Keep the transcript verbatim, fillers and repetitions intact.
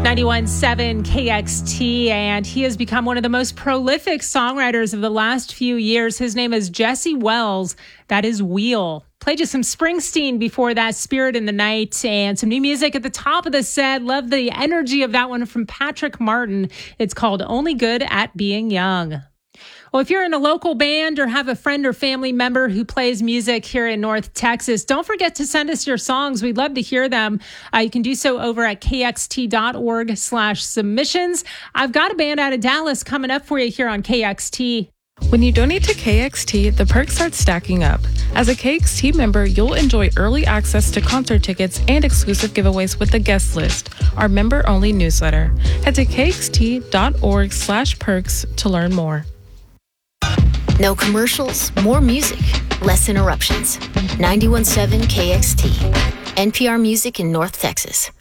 ninety-one point seven K X T, and he has become one of the most prolific songwriters of the last few years. His name is Jesse Wells. That is Wheel. Played you some Springsteen before that, Spirit in the Night, and some new music at the top of the set. Love the energy of that one from Patrick Martin. It's called Only Good at Being Young. Well, if you're in a local band or have a friend or family member who plays music here in North Texas, don't forget to send us your songs. We'd love to hear them. Uh, you can do so over at kxt.org slash submissions. I've got a band out of Dallas coming up for you here on K X T. When you donate to K X T, the perks start stacking up. As a K X T member, you'll enjoy early access to concert tickets and exclusive giveaways with the guest list, our member-only newsletter. Head to kxt.org slash perks to learn more. No commercials, more music, less interruptions. ninety-one point seven K X T, N P R Music in North Texas.